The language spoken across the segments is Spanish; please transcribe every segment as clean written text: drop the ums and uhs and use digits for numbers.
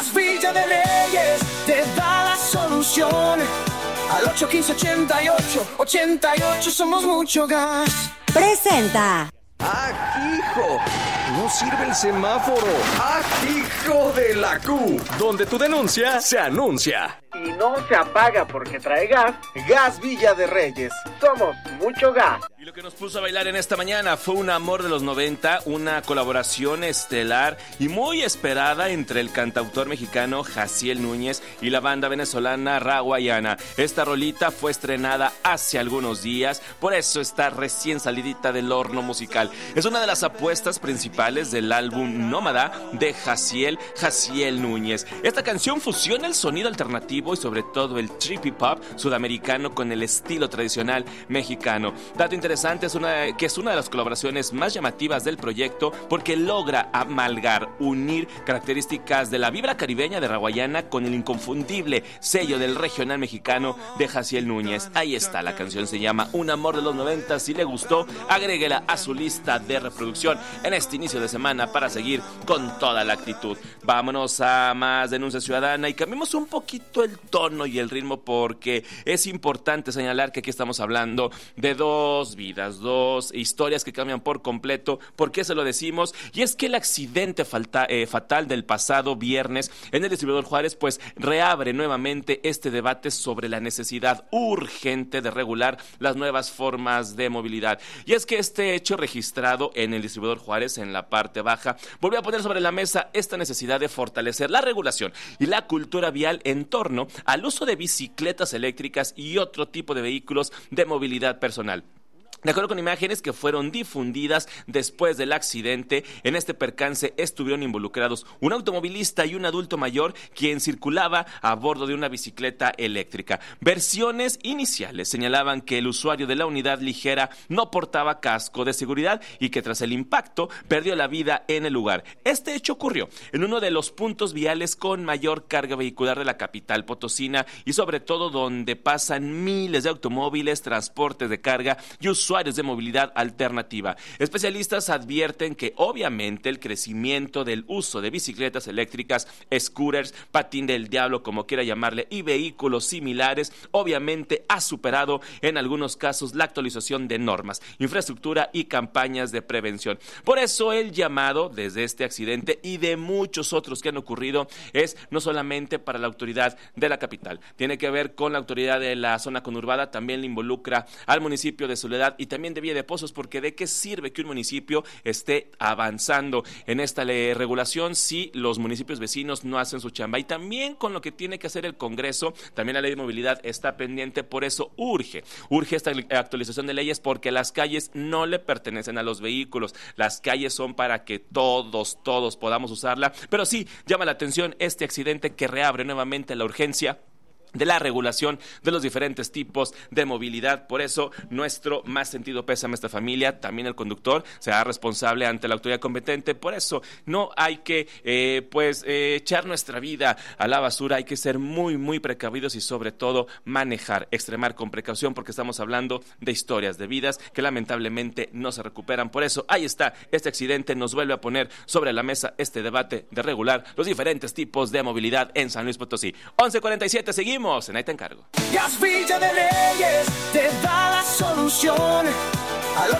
Gas Villa de Reyes te da la solución. Al 815-88-88 somos mucho gas. Presenta. ¡Ah, hijo! No sirve el semáforo. ¡Ah, hijo de la Q! Donde tu denuncia se anuncia. Y no se apaga porque trae gas. Gas Villa de Reyes. Somos mucho gas. Y lo que nos puso a bailar en esta mañana fue Un amor de los 90, una colaboración estelar y muy esperada entre el cantautor mexicano Jaciel Núñez y la banda venezolana Rawayana. Esta rolita fue estrenada hace algunos días, por eso está recién salidita del horno musical. Es una de las apuestas principales del álbum Nómada de Jaciel Núñez. Esta canción fusiona el sonido alternativo y sobre todo el trippy pop sudamericano con el estilo tradicional mexicano. Dato interesante es que es una de las colaboraciones más llamativas del proyecto porque logra unir características de la vibra caribeña de Rawayana con el inconfundible sello del regional mexicano de Jaciel Núñez. Ahí está, la canción se llama Un amor de los 90. Si le gustó, agréguela a su lista de reproducción en este inicio de semana para seguir con toda la actitud. Vámonos a más denuncia ciudadana y cambiemos un poquito el tono y el ritmo porque es importante señalar que aquí estamos hablando de dos vidas, dos historias que cambian por completo. ¿Por qué se lo decimos? Y es que el accidente fatal del pasado viernes en el distribuidor Juárez pues reabre nuevamente este debate sobre la necesidad urgente de regular las nuevas formas de movilidad. Y es que este hecho registrado en el distribuidor Juárez en la parte baja volvió a poner sobre la mesa esta necesidad de fortalecer la regulación y la cultura vial en torno al uso de bicicletas eléctricas y otro tipo de vehículos de movilidad personal. De acuerdo con imágenes que fueron difundidas después del accidente, en este percance estuvieron involucrados un automovilista y un adulto mayor quien circulaba a bordo de una bicicleta eléctrica. Versiones iniciales señalaban que el usuario de la unidad ligera no portaba casco de seguridad y que tras el impacto perdió la vida en el lugar. Este hecho ocurrió en uno de los puntos viales con mayor carga vehicular de la capital potosina y sobre todo donde pasan miles de automóviles, transportes de carga y usuarios de movilidad alternativa. Especialistas advierten que obviamente el crecimiento del uso de bicicletas eléctricas, scooters, patín del diablo, como quiera llamarle, y vehículos similares, obviamente ha superado en algunos casos la actualización de normas, infraestructura y campañas de prevención. Por eso el llamado desde este accidente y de muchos otros que han ocurrido es no solamente para la autoridad de la capital, tiene que ver con la autoridad de la zona conurbada, también le involucra al municipio de Soledad y también de Villa de Pozos, porque ¿de qué sirve que un municipio esté avanzando en esta regulación si los municipios vecinos no hacen su chamba? Y también con lo que tiene que hacer el Congreso, también la ley de movilidad está pendiente, por eso urge esta actualización de leyes, porque las calles no le pertenecen a los vehículos, las calles son para que todos podamos usarla, pero sí llama la atención este accidente que reabre nuevamente la urgencia de la regulación de los diferentes tipos de movilidad. Por eso nuestro más sentido pésame a esta familia, también el conductor será responsable ante la autoridad competente. Por eso no hay que echar nuestra vida a la basura, hay que ser muy precavidos y sobre todo extremar con precaución, porque estamos hablando de historias, de vidas que lamentablemente no se recuperan. Por eso ahí está, este accidente nos vuelve a poner sobre la mesa este debate de regular los diferentes tipos de movilidad en San Luis Potosí. 11:47, seguimos en Ahí te encargo. Gas Villa de Reyes te da la solución. Al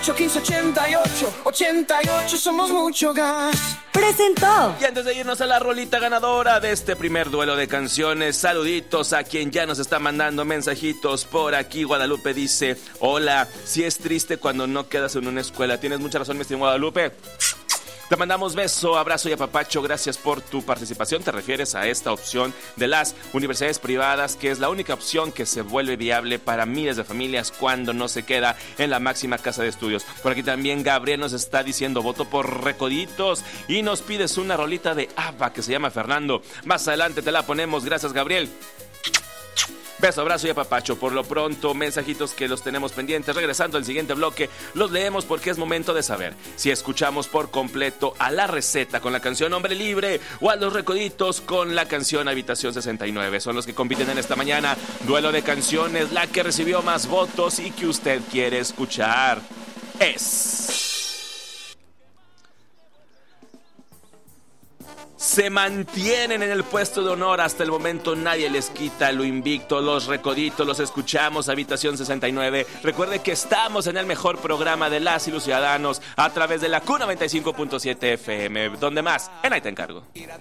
815-88-88 somos mucho gas. Presentó. Y antes de irnos a la rolita ganadora de este primer duelo de canciones, saluditos a quien ya nos está mandando mensajitos por aquí. Guadalupe dice: hola, si es triste cuando no quedas en una escuela. Tienes mucha razón, mi estimado Guadalupe. Te mandamos beso, abrazo y apapacho, gracias por tu participación. Te refieres a esta opción de las universidades privadas, que es la única opción que se vuelve viable para miles de familias cuando no se queda en la máxima casa de estudios. Por aquí también Gabriel nos está diciendo voto por Recoditos y nos pides una rolita de ABBA que se llama Fernando. Más adelante te la ponemos, gracias Gabriel. Beso, abrazo y apapacho. Por lo pronto, mensajitos que los tenemos pendientes. Regresando al siguiente bloque, los leemos porque es momento de saber si escuchamos por completo a La Receta con la canción Hombre Libre o a Los Recoditos con la canción Habitación 69. Son los que compiten en esta mañana. Duelo de canciones, la que recibió más votos y que usted quiere escuchar es... se mantienen en el puesto de honor. Hasta el momento nadie les quita lo invicto. Los recoditos, los escuchamos. Habitación 69. Recuerde que estamos en el mejor programa de las y los ciudadanos a través de la Q95.7 FM. ¿Dónde más? En Ahí Te Encargo.